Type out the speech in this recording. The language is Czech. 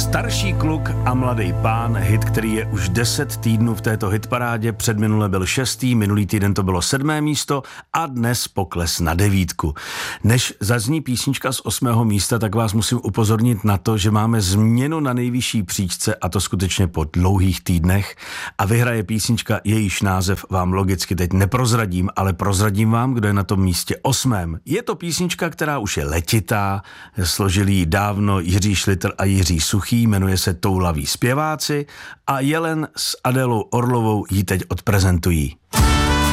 Starší kluk a mladý pán, hit, který je už 10 týdnů v této hitparádě, předminule byl 6., minulý týden to bylo 7. místo a dnes pokles na 9. Než zazní písnička z 8. místa, tak vás musím upozornit na to, že máme změnu na nejvyšší příčce, a to skutečně po dlouhých týdnech, a vyhraje písnička, jejíž název vám logicky teď neprozradím, ale prozradím vám, kdo je na tom místě 8. Je to písnička, která už je letitá, složili ji dávno Jiří Šlitr a Jiří Suchý, jmenuje se Toulaví zpěváci a Jelen s Adélou Orlovou ji teď odprezentují.